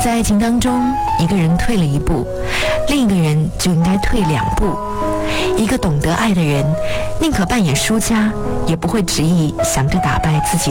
在爱情当中，一个人退了一步，另一个人就应该退2步。一个懂得爱的人，宁可扮演输家，也不会执意想着打败自己